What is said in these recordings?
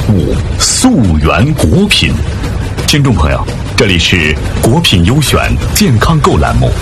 悟溯源果品。听众朋友，这里是果品优选健康购栏目。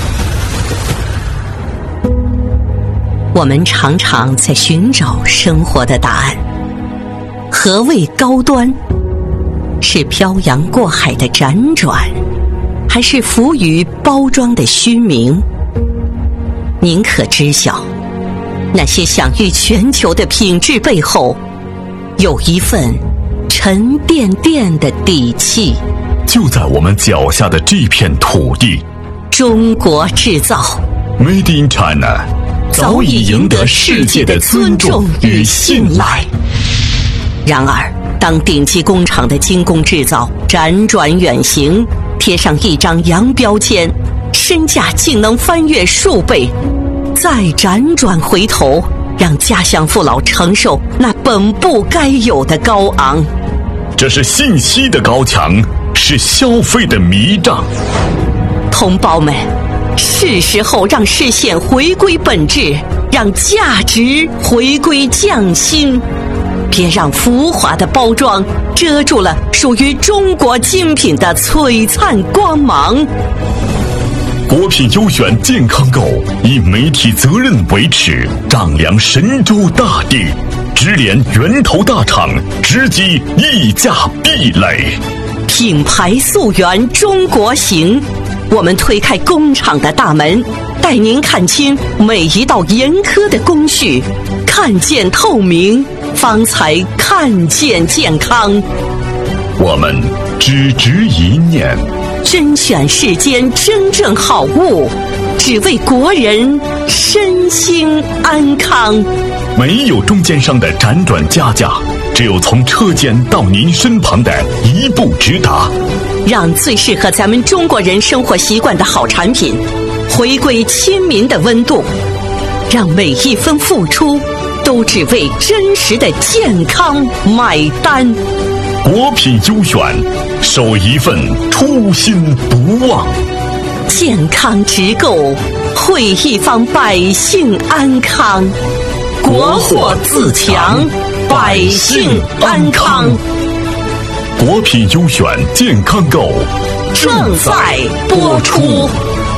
我们常常在寻找生活的答案。何谓高端？是漂洋过海的辗转，还是浮于包装的虚名？您可知晓，那些享誉全球的品质背后，有一份沉甸甸的底气。 就在我们脚下的这片土地， 中国制造 Made in China 早已赢得世界的尊重与信赖。 然而，当顶级工厂的精工制造辗转远行，贴上一张洋标签，身价竟能翻越数倍，再辗转回头，让家乡父老承受那本不该有的高昂。 这是信息的高墙，是消费的迷障。 同胞们，是时候让视线回归本质，让价值回归匠心。别让浮华的包装遮住了属于中国精品的璀璨光芒。 果品优选健康购以媒体责任为耻，丈量神州大地，直连源头大厂，直击溢价壁垒。 品牌溯源中国行，我们推开工厂的大门，带您看清每一道严苛的工序，看见透明，方才看见健康。 我们只执一念， 甄选世间真正好物，只为国人身心安康。 没有中间商的辗转加价，只有从车间到您身旁的一步直达。 让最适合咱们中国人生活习惯的好产品回归亲民的温度，让每一分付出都只为真实的健康买单。 果品优选，守一份初心不忘。 健康直购，惠一方百姓安康。国货自强，百姓安康。 果品优选健康购正在播出。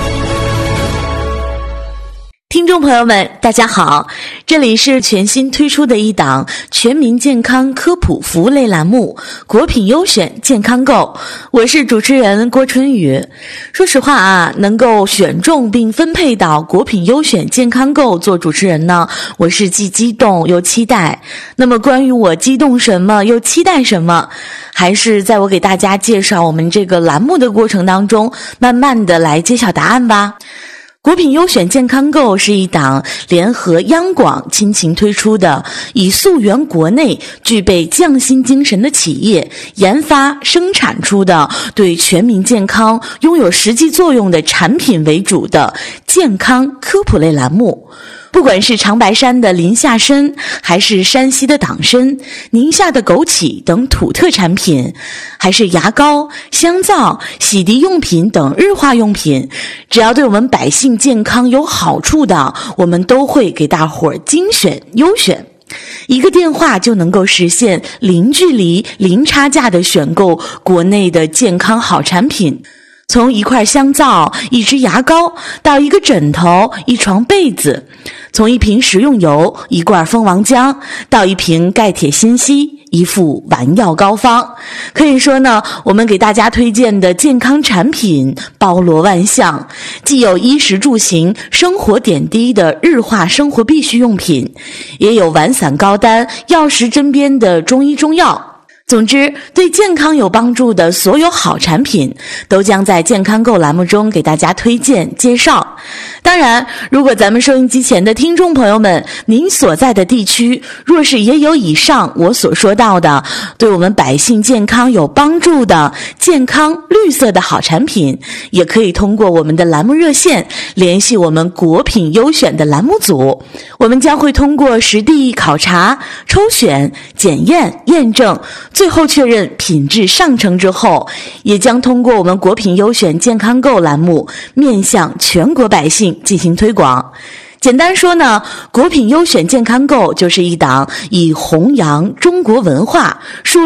听众朋友们，大家好，这里是全新推出的一档全民健康科普服务类栏目果品优选健康购，我是主持人郭春雨。说实话啊，能够选中并分配到果品优选健康购做主持人呢，我是既激动又期待。那么关于我激动什么又期待什么，还是在我给大家介绍我们这个栏目的过程当中，慢慢的来揭晓答案吧。果品优选健康购是一档联合央广倾情推出的，以溯源国内具备匠心精神的企业研发生产出的对全民健康拥有实际作用的产品为主的健康科普类栏目。不管是长白山的林下参，还是山西的党参、宁夏的枸杞等土特产品，还是牙膏、香皂、洗涤用品等日化用品，只要对我们百姓健康有好处的，我们都会给大伙儿精选优选。一个电话就能够实现零距离、零差价的选购国内的健康好产品。从一块香皂、一支牙膏，到一个枕头、一床被子；从一瓶食用油、一罐蜂王浆，到一瓶钙铁锌硒、一副丸药膏方。可以说呢，我们给大家推荐的健康产品包罗万象，既有衣食住行、生活点滴的日化生活必需用品，也有完散高单、药食针砭的中医中药。总之，对健康有帮助的所有好产品都将在健康购栏目中给大家推荐介绍。当然，如果咱们收音机前的听众朋友们，您所在的地区若是也有以上我所说到的对我们百姓健康有帮助的健康绿色的好产品，也可以通过我们的栏目热线联系我们果品优选的栏目组，我们将会通过实地考察、抽选、检验、验证，最后确认品质上乘之后，也将通过我们果品优选健康购栏目面向全国百姓进行推广。简单说呢，果品优选健康购就是一档以弘扬中国文化、树